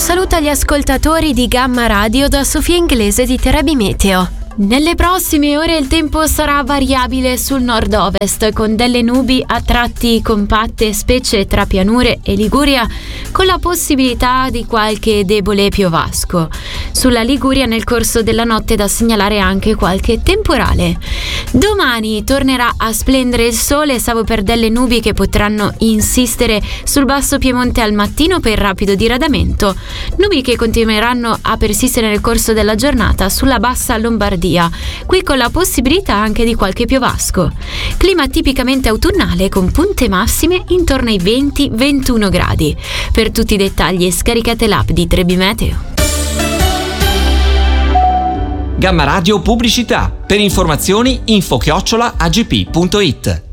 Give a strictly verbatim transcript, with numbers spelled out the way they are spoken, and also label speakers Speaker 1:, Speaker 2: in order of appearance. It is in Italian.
Speaker 1: saluto agli ascoltatori di Gamma Radio da Sofia Inglese di Terabi Meteo. Nelle prossime ore il tempo sarà variabile sul nord-ovest, con delle nubi a tratti compatte, specie tra pianure e Liguria, con la possibilità di qualche debole piovasco. Sulla Liguria nel corso della notte da segnalare anche qualche temporale. Domani tornerà a splendere il sole, salvo per delle nubi che potranno insistere sul basso Piemonte al mattino per rapido diradamento. Nubi che continueranno a persistere nel corso della giornata sulla bassa Lombardia, qui con la possibilità anche di qualche piovasco. Clima tipicamente autunnale con punte massime intorno ai venti ventuno gradi. Per tutti i dettagli scaricate l'app di Trebi Meteo.
Speaker 2: Gamma Radio Pubblicità. Per informazioni info chiocciola agp punto it.